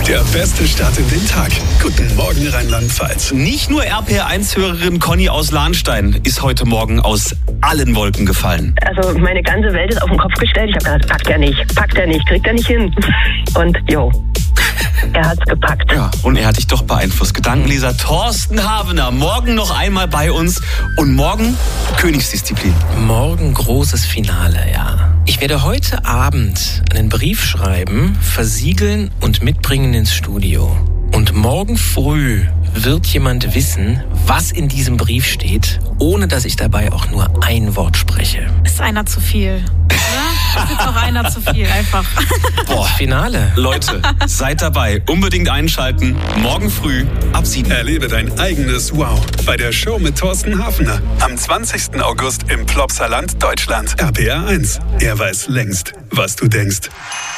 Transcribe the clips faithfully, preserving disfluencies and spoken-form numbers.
Der beste Start in den Tag. Guten Morgen, Rheinland-Pfalz. Nicht nur R P R eins Hörerin Conny aus Lahnstein ist heute Morgen aus allen Wolken gefallen. Also meine ganze Welt ist auf den Kopf gestellt. Ich habe gedacht, packt er nicht, packt er nicht, kriegt er nicht hin. Und jo, er hat's gepackt. Ja, und er hat dich doch beeinflusst. Gedankenleser Thorsten Havener, morgen noch einmal bei uns und morgen Königsdisziplin. Morgen großes Finale, ja. Ich werde heute Abend einen Brief schreiben, versiegeln und mitbringen ins Studio. Und morgen früh wird jemand wissen, was in diesem Brief steht, ohne dass ich dabei auch nur ein Wort spreche. Ist einer zu viel, oder? Ist jetzt auch einer zu viel, einfach. Boah, Finale. Leute, seid dabei. Unbedingt einschalten. Morgen früh ab sieben. Erlebe dein eigenes Wow bei der Show mit Thorsten Havener. Am zwanzigsten August im Plopsaland, Deutschland. R P R eins. Er weiß längst, was du denkst.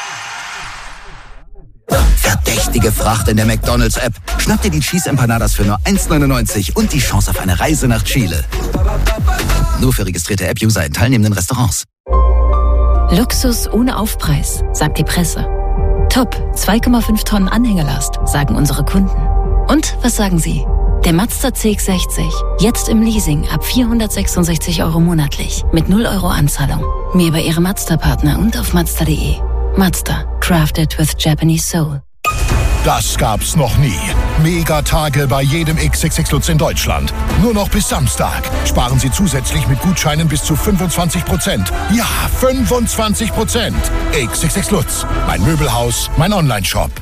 Verdächtige Fracht in der McDonald's-App. Schnapp dir die Cheese Empanadas für nur eins neunundneunzig und die Chance auf eine Reise nach Chile. Nur für registrierte App-User in teilnehmenden Restaurants. Luxus ohne Aufpreis, sagt die Presse. Top, zwei Komma fünf Tonnen Anhängelast, sagen unsere Kunden. Und was sagen Sie? Der Mazda C X sechzig, jetzt im Leasing ab vierhundertsechsundsechzig Euro monatlich, mit null Euro Anzahlung. Mehr bei Ihrem Mazda-Partner und auf mazda punkt de. Mazda, crafted with Japanese soul. Das gab's noch nie. Megatage bei jedem X X X Lutz in Deutschland. Nur noch bis Samstag. Sparen Sie zusätzlich mit Gutscheinen bis zu fünfundzwanzig Prozent. Ja, fünfundzwanzig Prozent. X X X Lutz. Mein Möbelhaus, mein Online-Shop.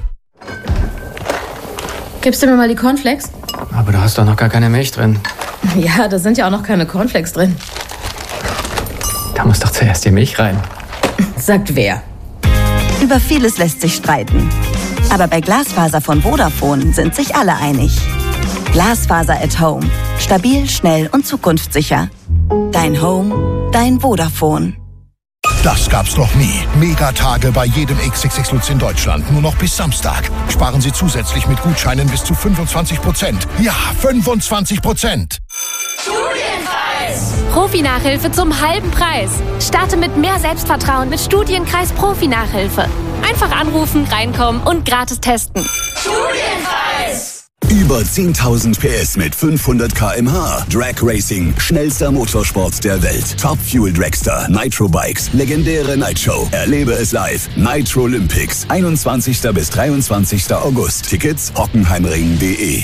Gibst du mir mal die Cornflakes? Aber da hast doch noch gar keine Milch drin. Ja, da sind ja auch noch keine Cornflakes drin. Da muss doch zuerst die Milch rein. Sagt wer? Über vieles lässt sich streiten. Aber bei Glasfaser von Vodafone sind sich alle einig. Glasfaser at Home. Stabil, schnell und zukunftssicher. Dein Home, dein Vodafone. Das gab's noch nie. Megatage bei jedem X X X Lutz in Deutschland. Nur noch bis Samstag. Sparen Sie zusätzlich mit Gutscheinen bis zu fünfundzwanzig Prozent. Ja, fünfundzwanzig Prozent. Studienkreis! Profi-Nachhilfe zum halben Preis. Starte mit mehr Selbstvertrauen mit Studienkreis Profi-Nachhilfe. Einfach anrufen, reinkommen und gratis testen. Studienkreis! Über zehntausend P S mit fünfhundert Kilometer pro Stunde. Drag Racing, schnellster Motorsport der Welt. Top Fuel Dragster, Nitro Bikes, legendäre Nightshow. Erlebe es live. Nitro Olympics, einundzwanzigsten bis dreiundzwanzigsten August. Tickets hockenheimring punkt de.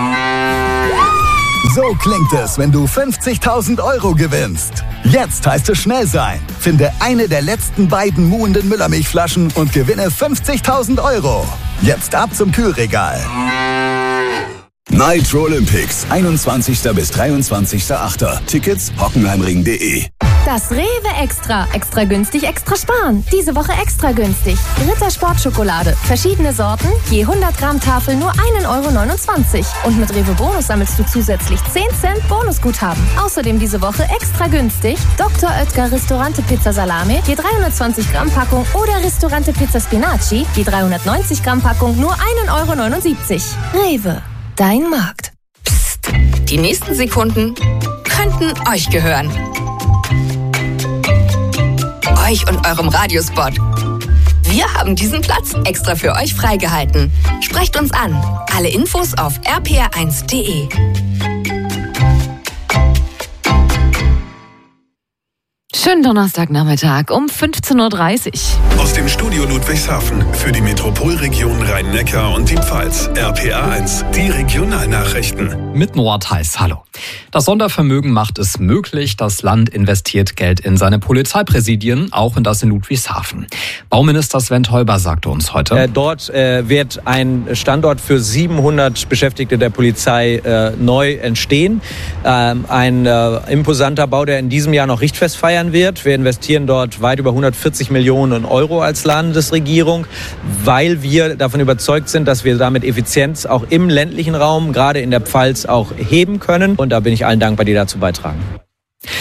So klingt es, wenn du fünfzigtausend Euro gewinnst. Jetzt heißt es schnell sein. Finde eine der letzten beiden muhenden Müllermilchflaschen und gewinne fünfzigtausend Euro. Jetzt ab zum Kühlregal. Nitro Olympics, einundzwanzigsten bis dreiundzwanzigsten achten Tickets hockenheimring punkt de. Das Rewe Extra. Extra günstig, extra sparen. Diese Woche extra günstig. Ritter Sportschokolade. Verschiedene Sorten. Je hundert Gramm Tafel nur ein Euro neunundzwanzig. Und mit Rewe Bonus sammelst du zusätzlich zehn Cent Bonusguthaben. Außerdem diese Woche extra günstig. Doktor Oetker Ristorante Pizza Salame. Je dreihundertzwanzig Gramm Packung. Oder Ristorante Pizza Spinaci. Je dreihundertneunzig Gramm Packung nur ein Euro neunundsiebzig. Rewe. Dein Markt. Psst. Die nächsten Sekunden könnten euch gehören. Euch und eurem Radiospot. Wir haben diesen Platz extra für euch freigehalten. Sprecht uns an. Alle Infos auf r p r eins punkt de. Schönen Donnerstagnachmittag um fünfzehn Uhr dreißig. Aus dem Studio Ludwigshafen für die Metropolregion Rhein-Neckar und die Pfalz. R P R eins, die Regionalnachrichten. Mit Nordheiß, hallo. Das Sondervermögen macht es möglich, das Land investiert Geld in seine Polizeipräsidien, auch in das in Ludwigshafen. Bauminister Sven Teuber sagte uns heute. Äh, dort äh, wird ein Standort für siebenhundert Beschäftigte der Polizei äh, neu entstehen. Ähm, ein äh, imposanter Bau, der in diesem Jahr noch richtfest feiern wird. Wir investieren dort weit über hundertvierzig Millionen Euro als Landesregierung, weil wir davon überzeugt sind, dass wir damit Effizienz auch im ländlichen Raum, gerade in der Pfalz, auch heben können. Und da bin ich allen dankbar, die dazu beitragen.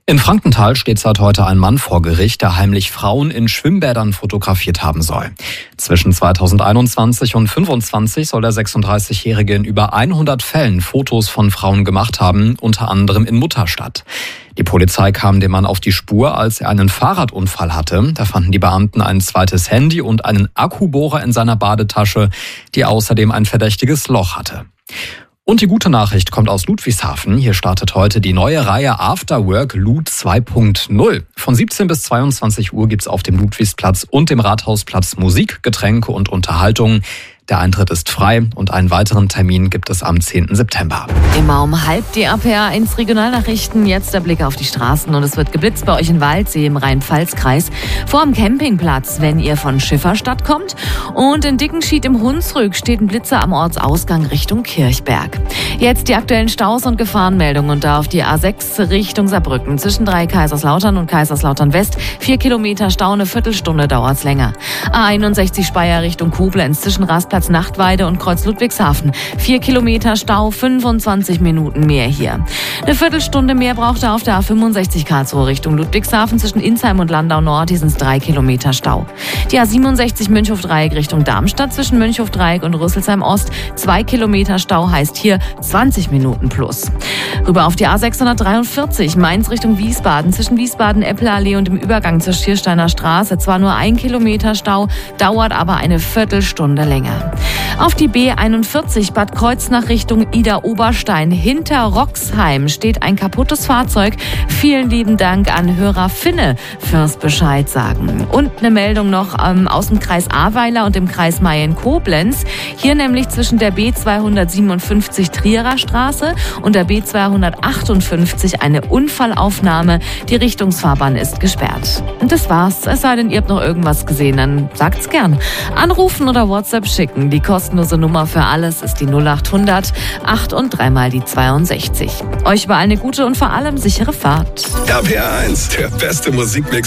In Frankenthal steht seit heute ein Mann vor Gericht, der heimlich Frauen in Schwimmbädern fotografiert haben soll. Zwischen zweitausendeinundzwanzig und fünfundzwanzig soll der sechsunddreißigjährige in über hundert Fällen Fotos von Frauen gemacht haben, unter anderem in Mutterstadt. Die Polizei kam dem Mann auf die Spur, als er einen Fahrradunfall hatte. Da fanden die Beamten ein zweites Handy und einen Akkubohrer in seiner Badetasche, die außerdem ein verdächtiges Loch hatte. Und die gute Nachricht kommt aus Ludwigshafen. Hier startet heute die neue Reihe After Work Lud zwei Punkt null. Von siebzehn bis zweiundzwanzig Uhr gibt's auf dem Ludwigsplatz und dem Rathausplatz Musik, Getränke und Unterhaltung. Der Eintritt ist frei und einen weiteren Termin gibt es am zehnten September. Immer um halb die R P R eins Regionalnachrichten. Jetzt der Blick auf die Straßen und es wird geblitzt bei euch in Waldsee im Rhein-Pfalz-Kreis. Vor dem Campingplatz, wenn ihr von Schifferstadt kommt. Und in Dickenschied im Hunsrück steht ein Blitzer am Ortsausgang Richtung Kirchberg. Jetzt die aktuellen Staus und Gefahrenmeldungen und da auf die A sechs Richtung Saarbrücken. Zwischen drei Kaiserslautern und Kaiserslautern West. Vier Kilometer Stau, eine Viertelstunde dauert's länger. A einundsechzig Speyer Richtung Koblenz zwischen Rastplatz Nachtweide und Kreuz Ludwigshafen. Vier Kilometer Stau, fünfundzwanzig Minuten mehr hier. Eine Viertelstunde mehr braucht er auf der A fünfundsechzig Karlsruhe Richtung Ludwigshafen. Zwischen Insheim und Landau Nord, hier sind es drei Kilometer Stau. Die A siebenundsechzig Mönchhof-Dreieck Richtung Darmstadt zwischen Mönchhof-Dreieck und Rüsselsheim Ost. Zwei Kilometer Stau heißt hier zwanzig Minuten plus. Rüber auf die A sechshundertdreiundvierzig Mainz Richtung Wiesbaden zwischen Wiesbaden-Eppelallee und dem Übergang zur Schiersteiner Straße. Zwar nur ein Kilometer Stau, dauert aber eine Viertelstunde länger. Auf die B einundvierzig Bad Kreuznach Richtung Ida-Oberstein. Hinter Roxheim steht ein kaputtes Fahrzeug. Vielen lieben Dank an Hörer Finne fürs Bescheid sagen. Und eine Meldung noch ähm, aus dem Kreis Ahrweiler und dem Kreis Mayen-Koblenz. Hier nämlich zwischen der B zweihundertsiebenundfünfzig Trierer Straße und der B zweihundertachtundfünfzig eine Unfallaufnahme. Die Richtungsfahrbahn ist gesperrt. Und das war's. Es sei denn, ihr habt noch irgendwas gesehen, dann sagt's gern. Anrufen oder WhatsApp schicken. Die kostenlose Nummer für alles ist die null achthundert acht und dreimal die zweiundsechzig. Euch überall eine gute und vor allem sichere Fahrt. R P R eins, der beste Musikmix